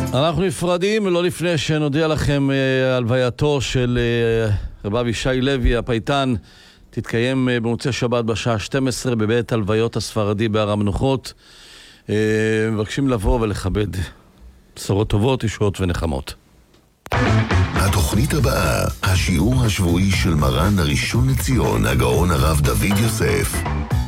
אנחנו נפרדים, לא לפני שנודיע לכם הלווייתו של רב אבישי לוי, הפייטן, תתקיים במוצאי שבת בשעה 12 בבית הלוויות הספרדי בהר המנוחות. מבקשים לבוא ולכבד. בשורות טובות, ישועות ונחמות. התוכנית הבאה, השיעור השבועי של מרן הראשון לציון, הגאון הרב דוד יוסף.